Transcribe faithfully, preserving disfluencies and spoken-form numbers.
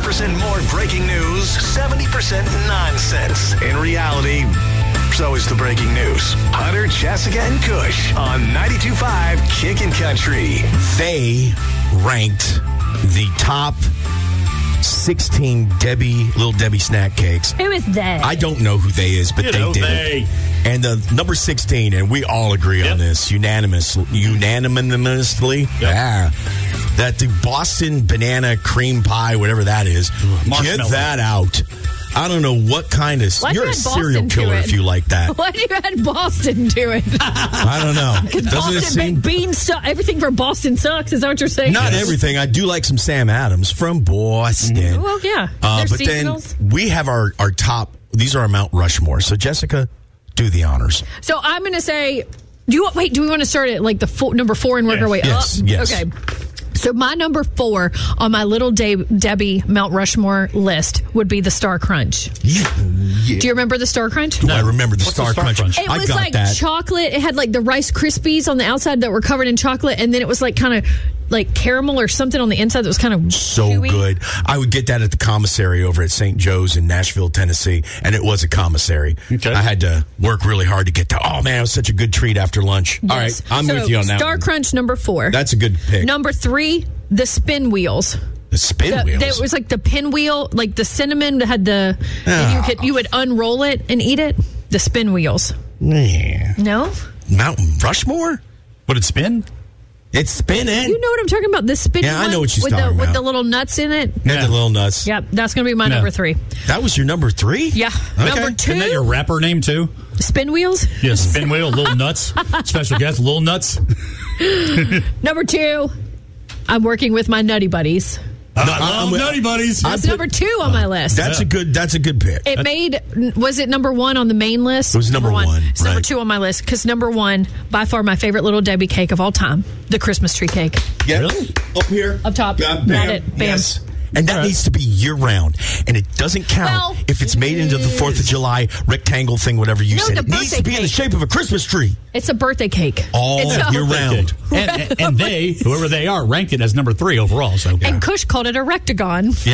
percent more breaking news, seventy percent nonsense. In reality, so is the breaking news. Hunter, Jessica, and Kush on ninety-two point five Kickin' Country. They ranked the top sixteen Debbie, Little Debbie snack cakes. Who is they? I don't know who they is, but You they know, did they. it. And the number sixteen, and we all agree Yep. on this, unanimous, unanimously, Yep. yeah, that the Boston banana cream pie, whatever that is, get Marshmallow. that out. I don't know what kind of... Why'd You're you a add serial Boston to killer it? if you like that. Why do you add Boston to it? I don't know. Doesn't Boston it seem... baked beans suck. Everything from Boston sucks. Is that what you're saying? Not everything. I do like some Sam Adams from Boston. Well, yeah. Uh, They're but seasonals. then we have our, our top... These are our Mount Rushmore. So, Jessica, do the honors. So I'm going to say, do you wait? Do we want to start at like the four, number four and work Yes. our way Yes, up? yes. Okay. So my number four on my Little De- Debbie Mount Rushmore list would be the Star Crunch. Yeah. Do you remember the Star Crunch? I remember the What's the Star, Star Crunch. Crunch? It I was got like that. chocolate. It had like the Rice Krispies on the outside that were covered in chocolate, and then it was like kind of like caramel or something on the inside that was kind of So chewy. good. I would get that at the commissary over at Saint Joe's in Nashville, Tennessee, and it was a commissary. Okay. I had to work really hard to get that. Oh, man, it was such a good treat after lunch. All right, Yes. I'm So with you on that Star one. Crunch number four. That's a good pick. Number three, the spin wheels. the spin The- wheels. It was like the pinwheel, like the cinnamon that had the. And you could you would unroll it and eat it. The spin wheels. yeah. No, Mount Rushmore? Would it spin? It's spinning. you know what I'm talking about. The spin. Yeah, I know one what she's with talking the, With about. the little nuts in it. Had the little nuts. Yep, that's gonna be my No. number three. That was your number three? Yeah, Okay. number two. Isn't that your rapper name, too? Spin wheels. Yes, Spin Wheel, Little Nuts. Special guest, Little Nuts. Number two, I'm working with my Nutty Buddies. I I'm love with- Nutty Buddies. I That's put- number two on my list. That's Yeah. a good. That's a good pick. It made, was it number one on the main list? It was number one, It's number right. two on my list because number one, by far my favorite Little Debbie cake of all time, the Christmas tree cake. Yeah. Really? Up here. Up top. Yeah, Got it. Bam. Yes. And that All right. needs to be year round. And it doesn't count Well, if it's made into the fourth of July rectangle thing, whatever you No, said. the It needs birthday to be in the cake. shape of a Christmas tree. It's a birthday cake. All it's a, year round. And, and, and they, whoever they are, ranked it as number three overall. So And Kush called it a rectagon.